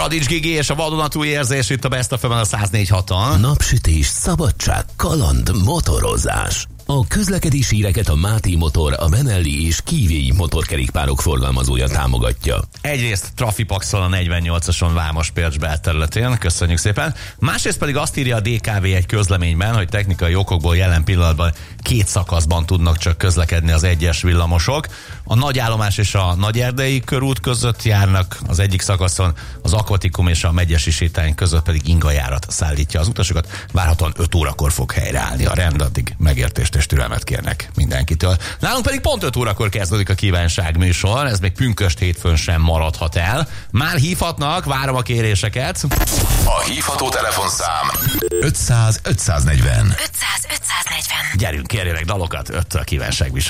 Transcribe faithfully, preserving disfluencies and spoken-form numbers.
Radics Gigi és a vadonatúj érzés itt a Best of a száz négy haton. Napsütés, szabadság, kaland, motorozás. A közlekedési híreket a Máté Motor, a Benelli és Kívéi motorkerékpárok forgalmazója támogatja. Egyrészt trafipaxol a negyvennyolcason Vámos-Pércs belterületén, köszönjük szépen. Másrészt pedig azt írja a dé ká vé egy közleményben, hogy technikai okokból jelen pillanatban két szakaszban tudnak csak közlekedni az egyes villamosok. A Nagyállomás és a Nagyerdei körút között járnak az egyik szakaszon, az Akvatikum és a Megyesi sétány között pedig ingajárat szállítja az utasokat. Várhatóan öt órakor fog helyreállni a rend, addig megértést és türelmet kérnek mindenkitől. Nálunk pedig pont öt órakor kezdődik a kívánság műsor, ez még pünkösd hétfőn sem maradhat el. Már hívhatnak, várom a kéréseket. A hívható telefonszám ötszáz ötszáznegyven. ötszáz ötszáznegyven. Gyerünk, kérjenek dalokat, öttől kívánság műsor.